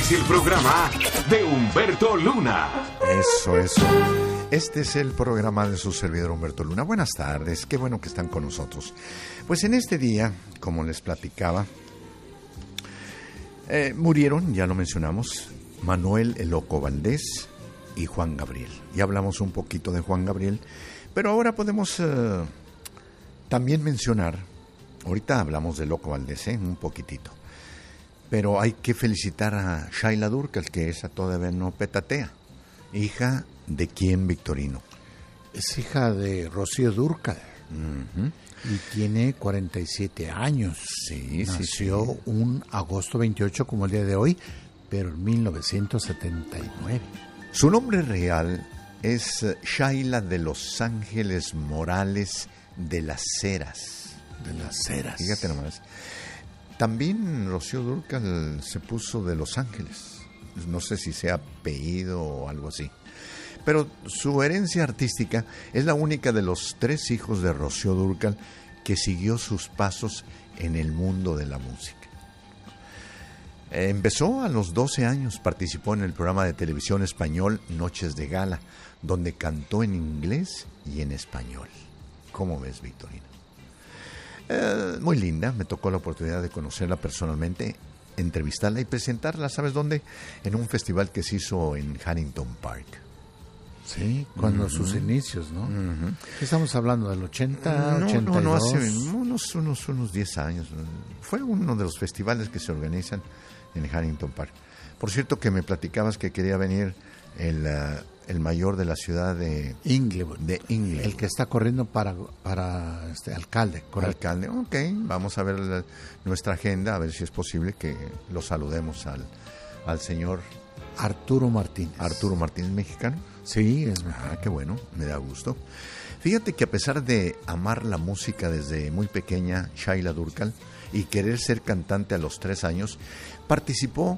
es el programa de Humberto Luna. Eso. Este es el programa de su servidor Humberto Luna. Buenas tardes, qué bueno que están con nosotros. Pues en este día, como les platicaba, murieron, ya lo mencionamos, Manuel El Loco Valdés y Juan Gabriel. Ya hablamos un poquito de Juan Gabriel, pero ahora podemos también mencionar, ahorita hablamos de Loco Valdés, un poquitito, pero hay que felicitar a Shaila Durcal, que esa todavía no petatea. ¿Hija de quién, Victorino? Es hija de Rocío Dúrcal. Uh-huh. Y tiene 47 años. Sí, Nació sí. un agosto 28, como el día de hoy, pero en 1979. Su nombre real es Shaila de Los Ángeles Morales de las Heras. De las Heras. Fíjate nomás. También Rocío Dúrcal se puso de Los Ángeles. No sé si sea apellido o algo así. Pero su herencia artística es la única de los 3 hijos de Rocío Dúrcal que siguió sus pasos en el mundo de la música. Empezó a los 12 años, participó en el programa de televisión español Noches de Gala, donde cantó en inglés y en español. ¿Cómo ves, Victorino? Muy linda, me tocó la oportunidad de conocerla personalmente, entrevistarla y presentarla, ¿sabes dónde? En un festival que se hizo en Huntington Park. Sí, cuando sus inicios, ¿no? Uh-huh. Estamos hablando del 80, no, 82. No, hace unos 10 años. Fue uno de los festivales que se organizan en Huntington Park. Por cierto, que me platicabas que quería venir el mayor de la ciudad de Inglewood. El que está corriendo para alcalde. Correcto. Alcalde, ok. Vamos a ver nuestra agenda, a ver si es posible que lo saludemos al señor Arturo Martínez. Arturo Martínez, mexicano. Sí, es mexicano. Qué bueno, me da gusto. Fíjate que a pesar de amar la música desde muy pequeña, Shaila Durcal, y querer ser cantante a los 3 años, participó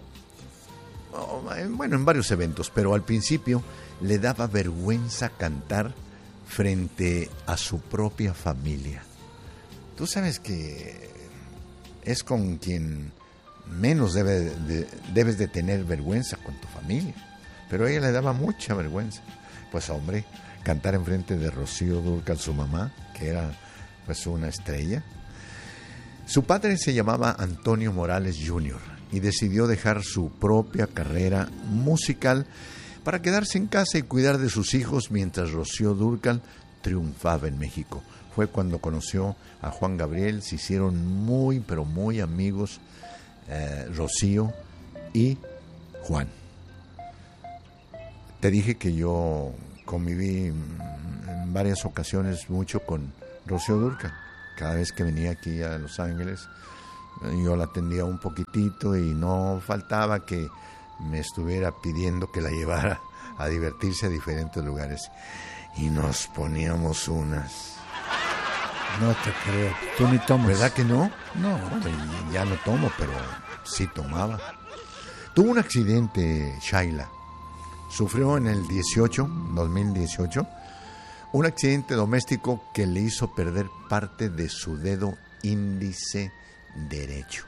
en varios eventos, pero al principio le daba vergüenza cantar frente a su propia familia. Tú sabes que es con quien menos debes de tener vergüenza, con tu familia, pero a ella le daba mucha vergüenza. Pues hombre, cantar enfrente de Rocío Dúrcal, su mamá, que era pues una estrella. Su padre se llamaba Antonio Morales Jr. y decidió dejar su propia carrera musical para quedarse en casa y cuidar de sus hijos mientras Rocío Dúrcal triunfaba en México. Fue cuando conoció a Juan Gabriel, se hicieron muy, pero muy amigos, Rocío y Juan. Te dije que yo conviví en varias ocasiones mucho con Rocío Dúrcal. Cada vez que venía aquí a Los Ángeles, yo la atendía un poquitito y no faltaba que me estuviera pidiendo que la llevara a divertirse a diferentes lugares. Y nos poníamos unas. No te creo. ¿Tú ni tomas? ¿Verdad que no? No. Ya no tomo, pero sí tomaba. Tuvo un accidente, Shaila. Sufrió en el 2018, un accidente doméstico que le hizo perder parte de su dedo índice derecho.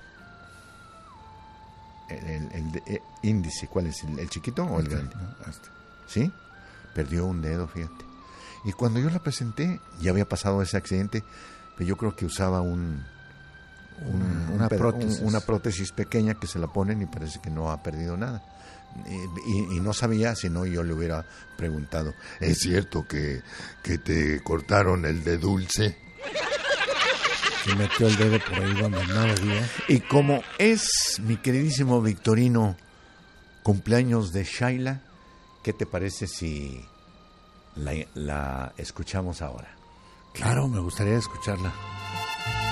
El índice, ¿cuál es? ¿El chiquito o el grande? ¿Sí? Perdió un dedo, fíjate. Y cuando yo la presenté, ya había pasado ese accidente, pero yo creo que usaba una prótesis pequeña que se la ponen y parece que no ha perdido nada. Y no sabía, si no yo le hubiera preguntado, ¿es cierto que te cortaron el de dulce? Se metió el dedo por ahí donde no debía. Y como es, mi queridísimo Victorino, cumpleaños de Shaila, ¿qué te parece si la escuchamos ahora? Claro, me gustaría escucharla.